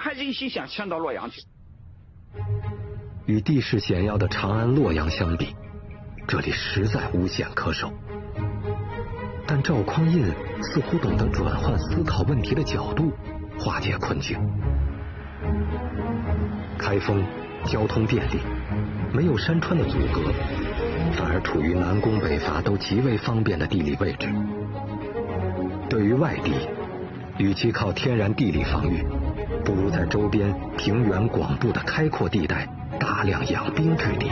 还是一心想迁到洛阳去。 与地势险要的长安、洛阳相比，这里实在无险可守。但赵匡胤似乎懂得转换思考问题的角度，化解困境。开封交通便利，没有山川的阻隔，反而处于南攻北伐都极为方便的地理位置。对于外敌，与其靠天然地理防御，不如在周边平原广布的开阔地带大量养兵制敌。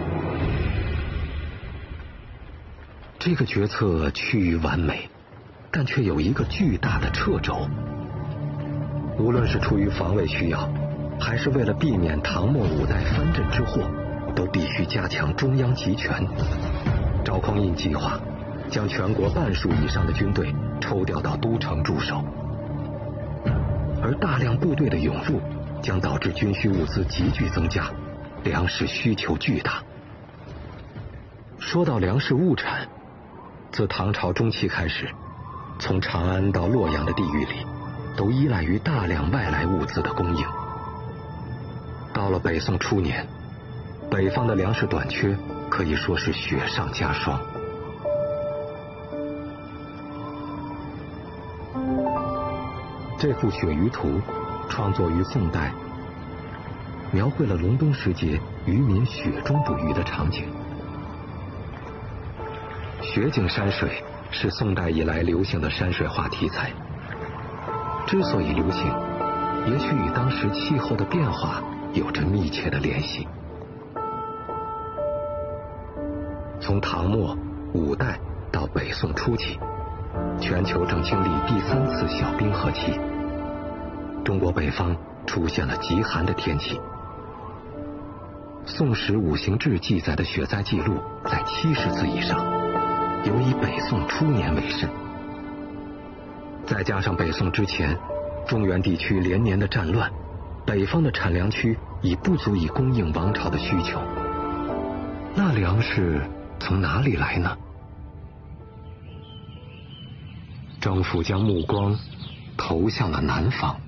这个决策趋于完美，但却有一个巨大的掣肘。无论是出于防卫需要，还是为了避免唐末5代藩镇之祸，都必须加强中央集权。赵匡胤计划将全国半数以上的军队抽调到都城驻守，而大量部队的涌入将导致军需物资急剧增加，粮食需求巨大。说到粮食物产，自唐朝中期开始，从长安到洛阳的地域里，都依赖于大量外来物资的供应。到了北宋初年，北方的粮食短缺可以说是雪上加霜。这幅鳕鱼图创作于宋代，描绘了隆冬时节渔民雪中捕鱼的场景。雪景山水是宋代以来流行的山水画题材。之所以流行，也许与当时气候的变化有着密切的联系。从唐末、5代到北宋初期，全球正经历第3次小冰河期，中国北方出现了极寒的天气。《宋史五行志》记载的雪灾记录在70次以上，尤以北宋初年为甚。再加上北宋之前中原地区连年的战乱，北方的产粮区已不足以供应王朝的需求，那粮食从哪里来呢？政府将目光投向了南方。